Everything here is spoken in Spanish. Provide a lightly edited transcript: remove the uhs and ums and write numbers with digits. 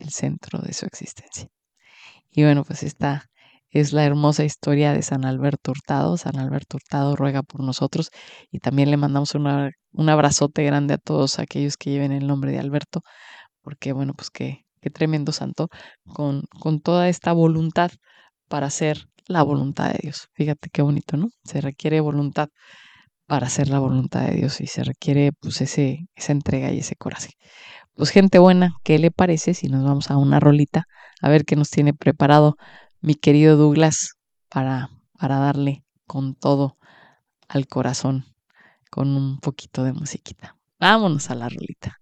el centro de su existencia. Y bueno, pues esta es la hermosa historia de San Alberto Hurtado. San Alberto Hurtado ruega por nosotros y también le mandamos un abrazote grande a todos aquellos que lleven el nombre de Alberto, porque bueno, pues qué tremendo santo con toda esta voluntad para hacer la voluntad de Dios. Fíjate qué bonito, ¿no? Se requiere voluntad para hacer la voluntad de Dios y se requiere pues esa entrega y ese coraje. Pues gente buena, ¿qué le parece si nos vamos a una rolita a ver qué nos tiene preparado mi querido Douglas para darle con todo al corazón con un poquito de musiquita? Vámonos a la rolita.